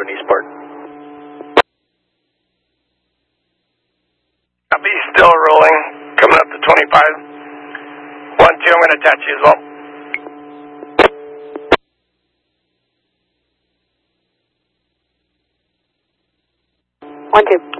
Eastport. Copy, still rolling, coming up to 25. 1-2, I'm going to attach you as well. One, two.